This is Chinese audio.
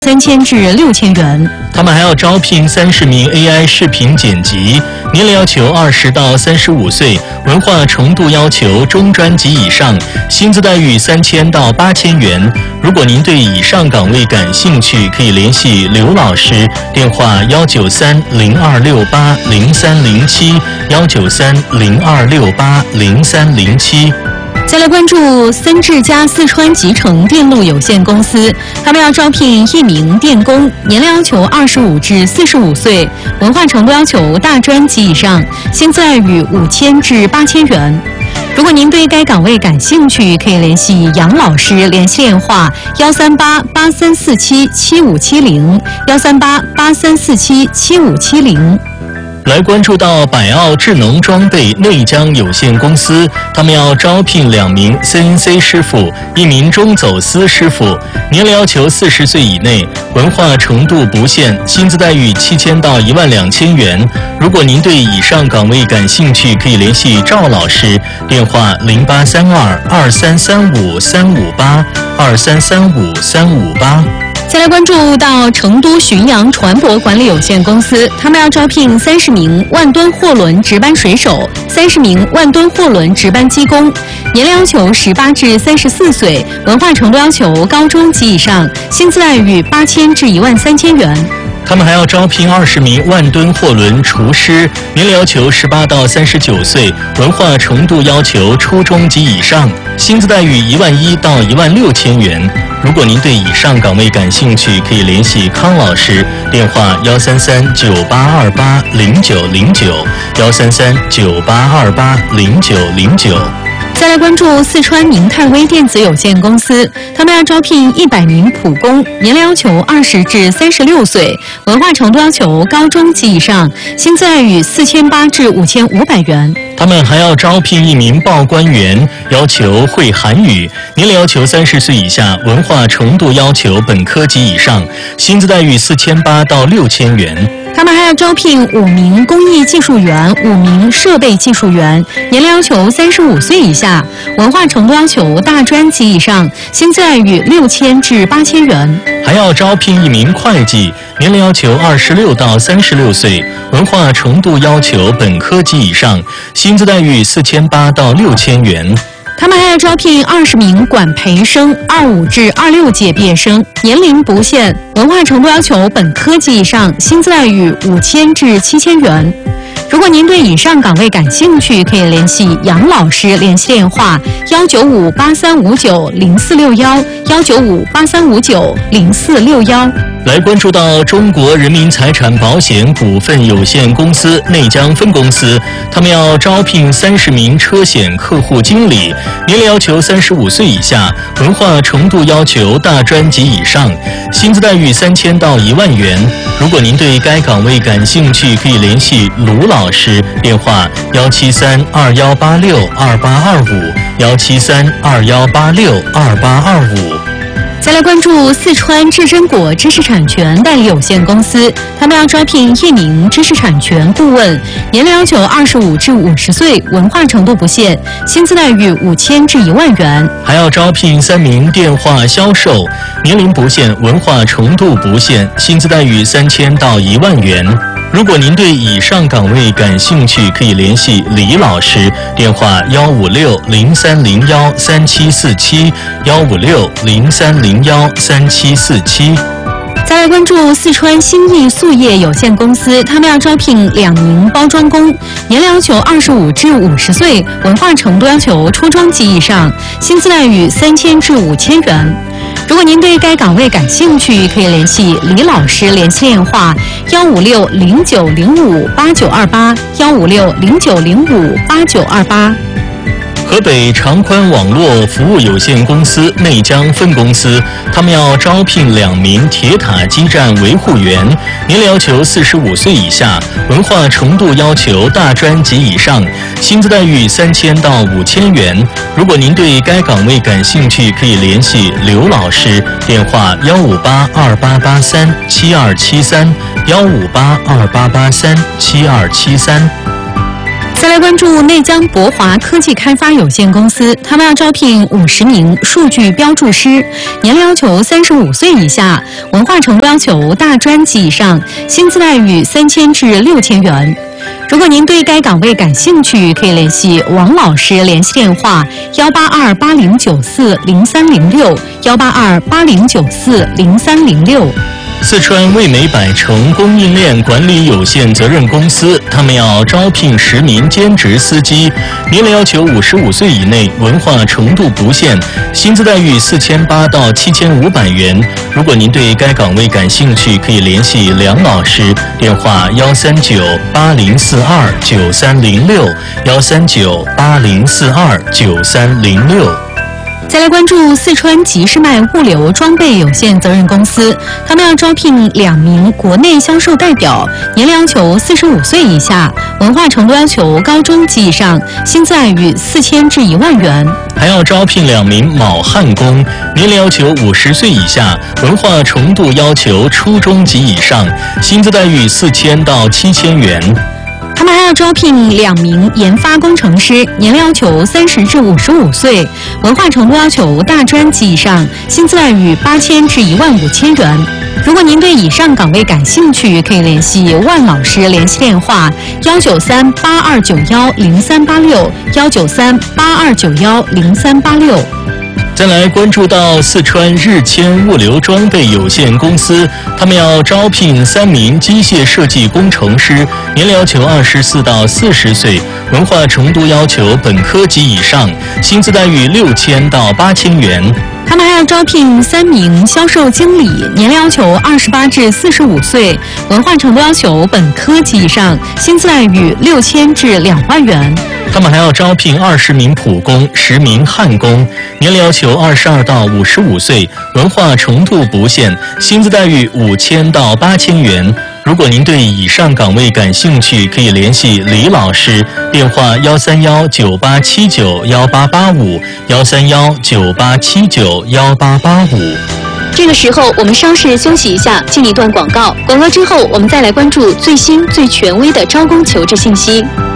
3000至6000元。 他们还要招聘30名 AI 视频剪辑，年龄要求20到35岁，文化程度要求中专及以上，薪资待遇3000到8000元。如果您对以上岗位感兴趣，可以联系刘老师，电话193-0268-0307，193-0268-0307。 再来关注森智家四川集成电路有限公司，他们要招聘1名电工，年龄要求25至45岁，文化程度要求大专及以上，薪资待遇5000至8000元。如果您对该岗位感兴趣，可以联系杨老师，联系电话138-8347-7570，138-8347-7570。 来关注到百奥智能装备内江有限公司，他们要招聘2名 CNC 师傅，1名中走丝师傅，年龄要求40岁以内，文化程度不限，薪资待遇7000到12000元。如果您对以上岗位感兴趣，可以联系赵老师，电话0832-2335-358，2335-358。 再来关注到成都浔阳船舶管理有限公司，他们要招聘30名万吨货轮值班水手，30名万吨货轮值班机工，年龄要求18至34岁，文化程度要求高中及以上，薪资待遇8000至13000元。 他们还要招聘20名万吨货轮厨师，年龄要求18到39岁，文化程度要求初中及以上，薪资待遇11000到16000元。如果您对以上岗位感兴趣，可以联系康老师，电话133-9828-0909，133-9828-0909。 再来关注四川宁泰微电子有限公司，他们要招聘100名普工，年龄要求20至36岁，文化程度要求高中及以上，薪资待遇4800至5500元。 他们还要招聘1名报关员，要求会韩语，年龄要求30岁以下，文化程度要求本科及以上，薪资待遇4800到6000元。 他们还要招聘5名工艺技术员，5名设备技术员，年龄要求35岁以下，文化程度要求大专及以上，薪资待遇6000至8000元。 还要招聘1名会计，年龄要求26到36岁，文化程度要求本科及以上，薪资待遇4800到6000元。 他们还要招聘20名管培生，25至26届毕业生，年龄不限，文化程度要求本科及以上，薪资待遇5000至7000元。如果您对以上岗位感兴趣，可以联系杨老师，联系电话19583590461，19583590461。 来关注到中国人民财产保险股份有限公司内江分公司，他们要招聘30名车险客户经理，年龄要求35岁以下，文化程度要求大专及以上，薪资待遇3000到10000元。如果您对该岗位感兴趣，可以联系卢老师，电话173-2186-2825，173-2186-2825。 再来关注四川智臻果知识产权代理有限公司，他们要招聘1名知识产权顾问，年龄要求25至50岁，文化程度不限，薪资待遇5000至10000元。 还要招聘3名电话销售，年龄不限，文化程度不限，薪资待遇3000到10000元。如果您对以上岗位感兴趣，可以联系李老师，电话156-0301-3747，156-0301-3747。 再来关注四川新义塑业有限公司，他们要招聘2名包装工，年龄要求25至50岁，文化程度要求初中及以上，薪资待遇3000至5000元。如果您对该岗位感兴趣，可以联系李老师，联系电话156-0905-8928，156-0905-8928。 河北长宽网络服务有限公司内江分公司，他们要招聘2名铁塔基站维护员，年龄要求45岁以下，文化程度要求大专及以上，薪资待遇3000到5000元。如果您对该岗位感兴趣，可以联系刘老师，电话15828837273，15828837273。 再来关注内江博华科技开发有限公司，他们要招聘50名数据标注师，年龄要求35岁以下，文化程度要求大专及以上，薪资待遇3000至6000元。如果您对该岗位感兴趣，可以联系王老师，联系电话18280940306，18280940306。 四川味美百城供应链管理有限责任公司，他们要招聘10名兼职司机，年龄要求55岁以内，文化程度不限，薪资待遇4800到7500元。如果您对该岗位感兴趣，可以联系梁老师，电话13980429306，13980429306。 再来关注四川吉士迈物流装备有限责任公司，他们要招聘2名国内销售代表，年龄要求45岁以下，文化程度要求高中及以上，薪资待遇4000至1万元。 还要招聘2名铆焊工，年龄要求50岁以下，文化程度要求初中及以上，薪资待遇4000到7000元。 他们还要招聘2名研发工程师，年龄要求30至55岁，文化程度要求大专及以上，薪资待遇8000至15000元。如果您对以上岗位感兴趣，可以联系万老师，联系电话19382910386，19382910386。 再来关注到四川日千物流装备有限公司，他们要招聘3名机械设计工程师，年龄要求24到40岁，文化程度要求本科及以上，薪资待遇6000到8000元。 他们还要招聘3名销售经理，年龄要求28至45岁，文化程度要求本科及以上，薪资待遇6000至2万元。 他们还要招聘20名普工、10名焊工，年龄要求22到55岁，文化程度不限，薪资待遇5000到8000元。如果您对以上岗位感兴趣，可以联系李老师，电话13198791885，13198791885。 这个时候，我们稍事休息一下，进一段广告。广告之后，我们再来关注最新最权威的招工求职信息。